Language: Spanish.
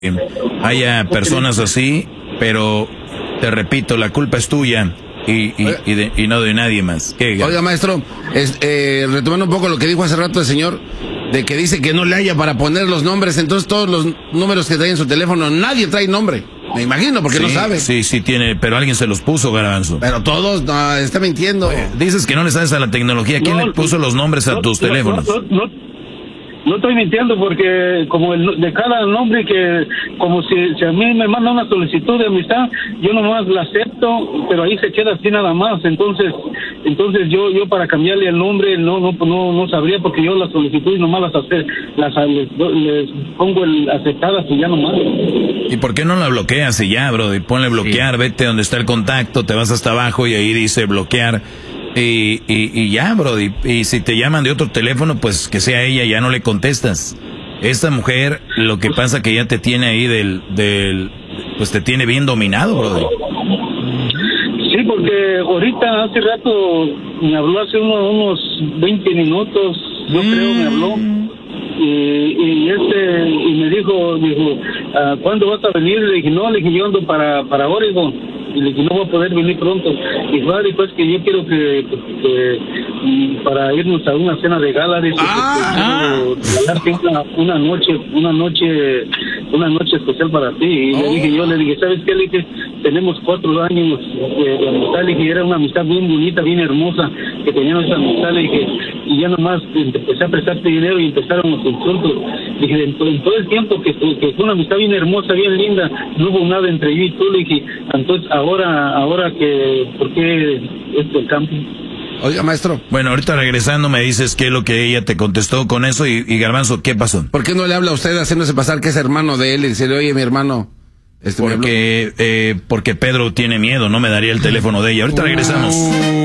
haya personas así, pero te repito, la culpa es tuya y no de nadie más. Oiga, maestro, retomando un poco lo que dijo hace rato el señor, de que dice que no le haya para poner los nombres, entonces todos los números que trae en su teléfono, nadie trae nombre. Me imagino, porque no sabe. Sí tiene, pero alguien se los puso, Garbanzo. Pero todos, no, está mintiendo. Dices que no le sabes a la tecnología. ¿Quién le puso los nombres a tus teléfonos? No estoy mintiendo, porque como de cada nombre que, como si a mí me manda una solicitud de amistad, yo nomás la acepto, pero ahí se queda así nada más. Entonces yo para cambiarle el nombre no sabría, porque yo las solicitudes nomás les pongo el aceptadas y ya nomás. ¿Y por qué no la bloqueas y ya, bro? Y ponle bloquear, vete donde está el contacto, te vas hasta abajo y ahí dice bloquear. Y ya, bro, y si te llaman de otro teléfono, pues que sea ella, ya no le contestas. Esta mujer, lo que pasa que ya te tiene ahí pues te tiene bien dominado, bro. Sí, porque ahorita hace rato me habló, hace unos 20 minutos, yo creo me habló, y me dijo, ¿cuándo vas a venir? Le dije, no, yo ando para Oregon. Y le dije, no voy a poder venir pronto. Y padre, pues que yo quiero que para irnos a una cena de gala, una noche especial para ti. Y le dije, ¿sabes qué? Le dije, tenemos 4 años de amistad. Le dije, era una amistad bien bonita, bien hermosa, que teníamos esa amistad. Le dije, y ya nomás empecé a prestarte dinero y empezaron los insultos. Le dije, en todo el tiempo que fue una amistad bien hermosa, bien linda, no hubo nada entre yo y tú. Le dije, entonces ahora que, ¿por qué el cambio? Oiga, maestro. Bueno, ahorita regresando me dices qué es lo que ella te contestó con eso y Garbanzo, ¿qué pasó? ¿Por qué no le habla a usted haciéndose pasar que es hermano de él y decirle, oye, mi hermano? Porque Pedro tiene miedo, no me daría el teléfono de ella. Ahorita regresamos.